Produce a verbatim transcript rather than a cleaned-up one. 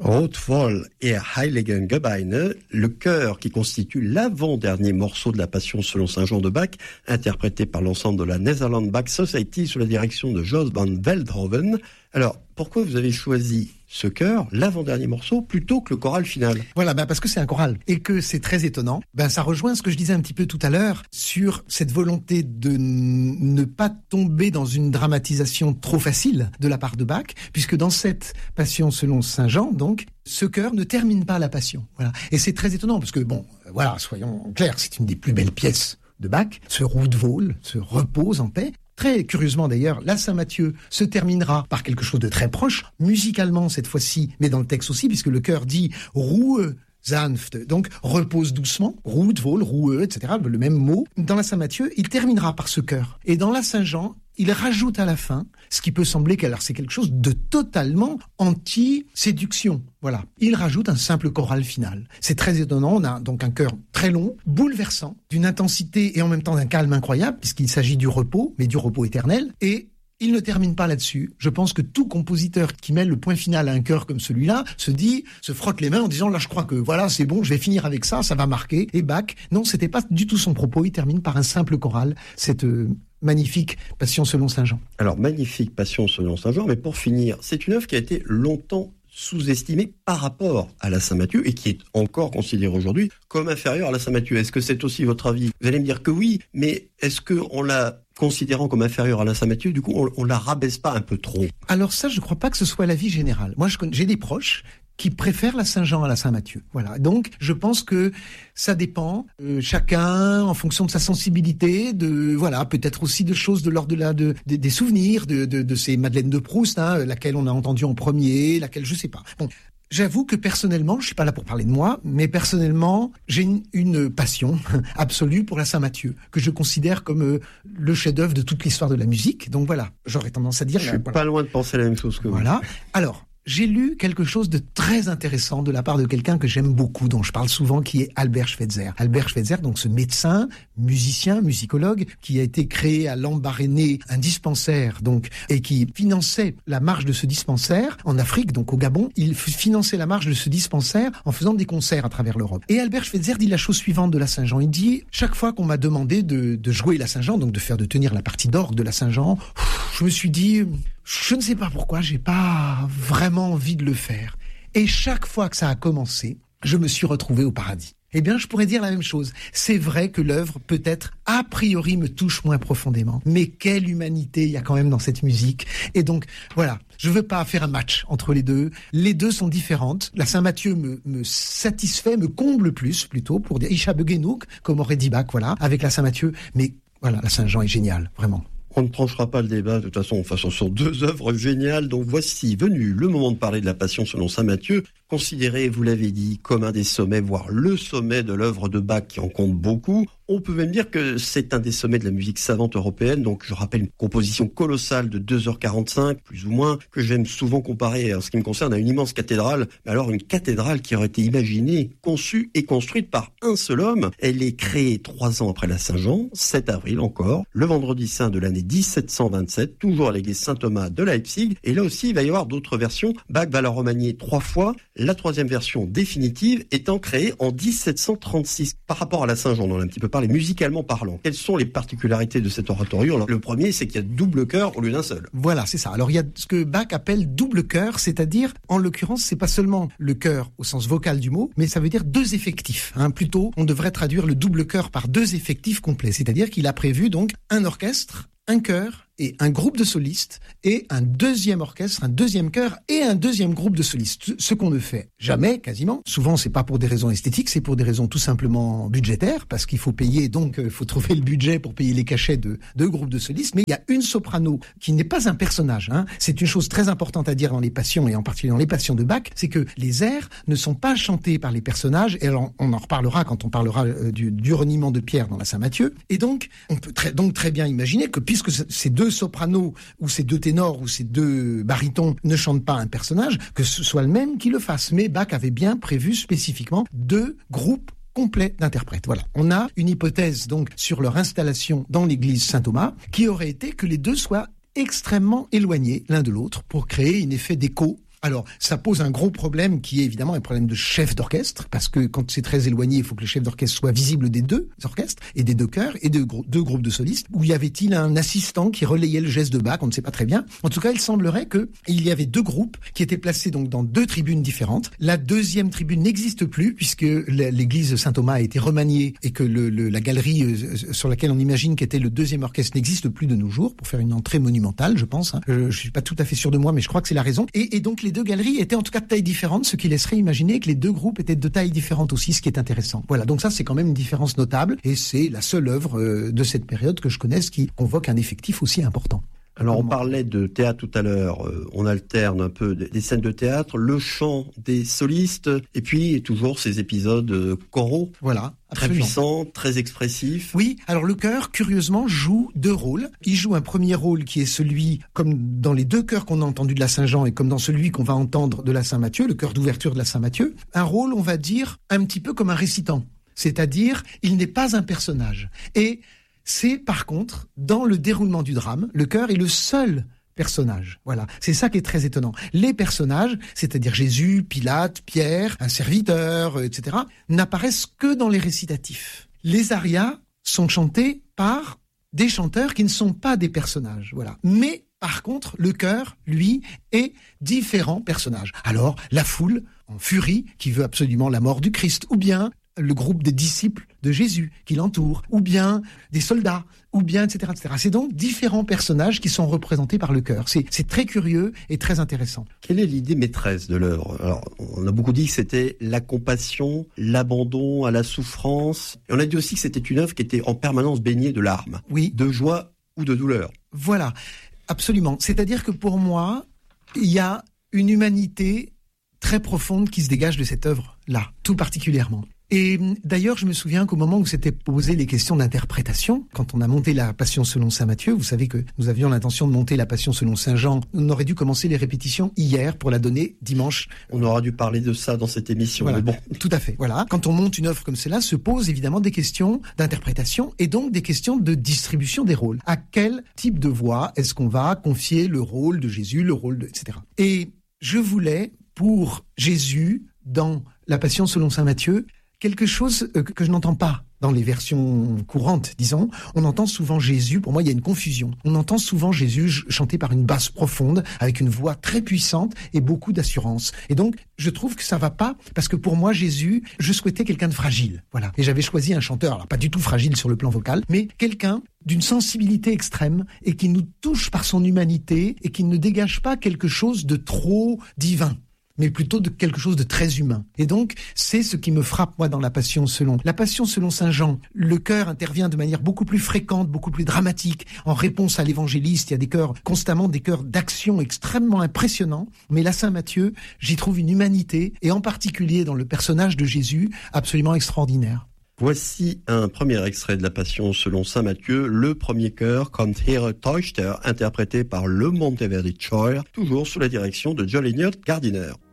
Rotvoll et Heiligen Gebeine, le chœur qui constitue l'avant-dernier morceau de la Passion selon saint Jean de Bach, interprété par l'ensemble de la Netherlands Bach Society sous la direction de Jos van Veldhoven. Alors, pourquoi vous avez choisi ce chœur, l'avant-dernier morceau, plutôt que le choral final? Voilà, ben parce que c'est un choral et que c'est très étonnant. Ben ça rejoint ce que je disais un petit peu tout à l'heure sur cette volonté de n- ne pas tomber dans une dramatisation trop facile de la part de Bach, puisque dans cette Passion selon saint Jean, donc, ce chœur ne termine pas la Passion. Voilà. Et c'est très étonnant parce que, bon, voilà, soyons clairs, c'est une des plus belles pièces de Bach. Ce Rotvoll se repose en paix. Très curieusement d'ailleurs, la Saint-Matthieu se terminera par quelque chose de très proche, musicalement cette fois-ci, mais dans le texte aussi, puisque le chœur dit « Ruhe sanft », donc « repose doucement », « Rotvoll »,« Ruhe », et cetera, le même mot. Dans la Saint-Matthieu, il terminera par ce chœur. Et dans la Saint-Jean, il rajoute à la fin, ce qui peut sembler que alors c'est quelque chose de totalement anti-séduction. Voilà. Il rajoute un simple choral final. C'est très étonnant. On a donc un chœur très long, bouleversant, d'une intensité et en même temps d'un calme incroyable, puisqu'il s'agit du repos, mais du repos éternel. Et il ne termine pas là-dessus. Je pense que tout compositeur qui met le point final à un chœur comme celui-là se dit, se frotte les mains en disant, là, je crois que voilà, c'est bon, je vais finir avec ça, ça va marquer. Et Bach, non, c'était pas du tout son propos. Il termine par un simple choral. Cette euh, magnifique Passion selon saint Jean. Alors, magnifique Passion selon saint Jean, mais pour finir, c'est une œuvre qui a été longtemps sous-estimée par rapport à la Saint-Matthieu et qui est encore considérée aujourd'hui comme inférieure à la Saint-Matthieu. Est-ce que c'est aussi votre avis? Vous allez me dire que oui, mais est-ce qu'on la considérant comme inférieure à la Saint-Matthieu, du coup, on, on la rabaisse pas un peu trop? Alors ça, je crois pas que ce soit l'avis général. Moi, je connais, j'ai des proches qui préfèrent la Saint-Jean à la Saint-Matthieu. Voilà. Donc, je pense que ça dépend, euh, chacun en fonction de sa sensibilité, de voilà, peut-être aussi de choses de l'ordre de la, de, de des souvenirs, de, de, de ces Madeleine de Proust, hein, laquelle on a entendu en premier, laquelle je sais pas. Bon. J'avoue que personnellement, je suis pas là pour parler de moi, mais personnellement, j'ai une, une passion absolue pour la Saint-Matthieu, que je considère comme euh, le chef-d'œuvre de toute l'histoire de la musique. Donc voilà, j'aurais tendance à dire... Je là, suis voilà. pas loin de penser la même chose que vous. Voilà. Alors, j'ai lu quelque chose de très intéressant de la part de quelqu'un que j'aime beaucoup, dont je parle souvent, qui est Albert Schweitzer. Albert Schweitzer, donc ce médecin, musicien, musicologue, qui a été créé à Lambaréné, un dispensaire, donc, et qui finançait la marche de ce dispensaire en Afrique, donc au Gabon. Il finançait la marche de ce dispensaire en faisant des concerts à travers l'Europe. Et Albert Schweitzer dit la chose suivante de la Saint-Jean. Il dit, chaque fois qu'on m'a demandé de, de jouer la Saint-Jean, donc de faire, de tenir la partie d'orgue de la Saint-Jean, je me suis dit, je ne sais pas pourquoi, j'ai pas vraiment envie de le faire. Et chaque fois que ça a commencé, je me suis retrouvé au paradis. Eh bien, je pourrais dire la même chose. C'est vrai que l'œuvre, peut-être, a priori, me touche moins profondément. Mais quelle humanité il y a quand même dans cette musique. Et donc, voilà. Je veux pas faire un match entre les deux. Les deux sont différentes. La Saint-Matthieu me, me satisfait, me comble plus, plutôt, pour dire Isha Begenouk, comme aurait dit Bach, voilà, avec la Saint-Matthieu. Mais, voilà, la Saint-Jean est géniale, vraiment. On ne tranchera pas le débat, de toute façon, enfin, ce sont deux œuvres géniales. Donc voici venu le moment de parler de la Passion selon saint Matthieu, considéré, vous l'avez dit, comme un des sommets, voire le sommet de l'œuvre de Bach qui en compte beaucoup. On peut même dire que c'est un des sommets de la musique savante européenne. Donc je rappelle une composition colossale de deux heures quarante-cinq, plus ou moins, que j'aime souvent comparer, en ce qui me concerne, à une immense cathédrale. Mais alors une cathédrale qui aurait été imaginée, conçue et construite par un seul homme. Elle est créée trois ans après la Saint-Jean, sept avril encore, le vendredi saint de l'année dix-sept cent vingt-sept, toujours à l'église Saint-Thomas de Leipzig. Et là aussi, il va y avoir d'autres versions. Bach va la remanier trois fois. La troisième version définitive étant créée en dix-sept cent trente-six. Par rapport à la Saint-Jean, on en a un petit peu parlé, musicalement parlant. Quelles sont les particularités de cet oratorion? Le premier, c'est qu'il y a double chœur au lieu d'un seul. Voilà, c'est ça. Alors, il y a ce que Bach appelle double chœur, c'est-à-dire, en l'occurrence, c'est pas seulement le chœur au sens vocal du mot, mais ça veut dire deux effectifs. Hein. Plutôt, on devrait traduire le double chœur par deux effectifs complets. C'est-à-dire qu'il a prévu donc un orchestre, un chœur et un groupe de solistes et un deuxième orchestre, un deuxième chœur et un deuxième groupe de solistes. Ce qu'on ne fait jamais, quasiment. Souvent, c'est pas pour des raisons esthétiques, c'est pour des raisons tout simplement budgétaires, parce qu'il faut payer, donc il faut trouver le budget pour payer les cachets de deux groupes de solistes. Mais il y a une soprano qui n'est pas un personnage. Hein. C'est une chose très importante à dire dans les passions, et en particulier dans les passions de Bach, c'est que les airs ne sont pas chantés par les personnages, et alors on en reparlera quand on parlera euh, du, du reniement de Pierre dans la Saint-Matthieu. Et donc, on peut très, donc très bien imaginer que puisque ces deux sopranos, ou ces deux ténors, ou ces deux barytons ne chantent pas un personnage, que ce soit le même qui le fasse. Mais Bach avait bien prévu spécifiquement deux groupes complets d'interprètes. Voilà. On a une hypothèse donc sur leur installation dans l'église Saint-Thomas, qui aurait été que les deux soient extrêmement éloignés l'un de l'autre pour créer un effet d'écho Alors, ça pose un gros problème qui est évidemment un problème de chef d'orchestre, parce que quand c'est très éloigné, il faut que le chef d'orchestre soit visible des deux orchestres, et des deux chœurs, et de gro- deux groupes de solistes. Où y avait-il un assistant qui relayait le geste de Bach? On ne sait pas très bien. En tout cas, il semblerait que il y avait deux groupes qui étaient placés donc dans deux tribunes différentes. La deuxième tribune n'existe plus, puisque l'église Saint-Thomas a été remaniée, et que le, le, la galerie euh, sur laquelle on imagine qu'était le deuxième orchestre n'existe plus de nos jours, pour faire une entrée monumentale, je pense. Hein. Je, je suis pas tout à fait sûr de moi, mais je crois que c'est la raison. Et, et donc, les deux galeries étaient en tout cas de taille différente, ce qui laisserait imaginer que les deux groupes étaient de taille différente aussi, ce qui est intéressant. Voilà, donc ça c'est quand même une différence notable, et c'est la seule œuvre euh, de cette période que je connaisse qui convoque un effectif aussi important. Alors on parlait de théâtre tout à l'heure, euh, on alterne un peu des scènes de théâtre, le chant des solistes, et puis toujours ces épisodes euh, choraux. Voilà. Très Absolument. puissant, très expressif. Oui, alors le chœur, curieusement, joue deux rôles. Il joue un premier rôle qui est celui, comme dans les deux chœurs qu'on a entendus de la Saint-Jean et comme dans celui qu'on va entendre de la Saint-Matthieu, le chœur d'ouverture de la Saint-Matthieu, un rôle, on va dire, un petit peu comme un récitant. C'est-à-dire, il n'est pas un personnage. Et c'est, par contre, dans le déroulement du drame, le chœur est le seul personnage. Voilà, c'est ça qui est très étonnant. Les personnages, c'est-à-dire Jésus, Pilate, Pierre, un serviteur, et cetera, n'apparaissent que dans les récitatifs. Les arias sont chantés par des chanteurs qui ne sont pas des personnages. Voilà. Mais par contre, le chœur, lui, est différents personnages. Alors, la foule en furie qui veut absolument la mort du Christ, ou bien le groupe des disciples de Jésus qui l'entourent, ou bien des soldats, ou bien et cetera, et cetera. C'est donc différents personnages qui sont représentés par le chœur. C'est, c'est très curieux et très intéressant. Quelle est l'idée maîtresse de l'œuvre? Alors, on a beaucoup dit que c'était la compassion, l'abandon à la souffrance. Et on a dit aussi que c'était une œuvre qui était en permanence baignée de larmes, oui, de joie ou de douleur. Voilà, absolument. C'est-à-dire que pour moi, il y a une humanité très profonde qui se dégage de cette œuvre-là, tout particulièrement. Et d'ailleurs, je me souviens qu'au moment où s'étaient posées les questions d'interprétation, quand on a monté la Passion selon saint Matthieu, vous savez que nous avions l'intention de monter la Passion selon saint Jean, on aurait dû commencer les répétitions hier pour la donner dimanche. On aura dû parler de ça dans cette émission, voilà, mais bon. Tout à fait, voilà. Quand on monte une œuvre comme cela, se posent évidemment des questions d'interprétation et donc des questions de distribution des rôles. À quel type de voix est-ce qu'on va confier le rôle de Jésus, le rôle de... et cetera. Et je voulais, pour Jésus, dans la Passion selon saint Matthieu, quelque chose que je n'entends pas dans les versions courantes, disons. On entend souvent Jésus, pour moi il y a une confusion. On entend souvent Jésus chanté par une basse profonde, avec une voix très puissante et beaucoup d'assurance. Et donc, je trouve que ça va pas, parce que pour moi, Jésus, je souhaitais quelqu'un de fragile. Voilà. Et j'avais choisi un chanteur, alors pas du tout fragile sur le plan vocal, mais quelqu'un d'une sensibilité extrême et qui nous touche par son humanité et qui ne dégage pas quelque chose de trop divin, mais plutôt de quelque chose de très humain. Et donc, c'est ce qui me frappe, moi, dans la Passion selon. La Passion selon saint Jean, le chœur intervient de manière beaucoup plus fréquente, beaucoup plus dramatique. En réponse à l'évangéliste, il y a des chœurs, constamment des chœurs d'action extrêmement impressionnants. Mais la Saint Matthieu, j'y trouve une humanité, et en particulier dans le personnage de Jésus, absolument extraordinaire. Voici un premier extrait de la Passion selon saint Matthieu, le premier chœur, Kommt her Täuchter, interprété par le Monteverdi Choir, toujours sous la direction de John Elliott Gardiner.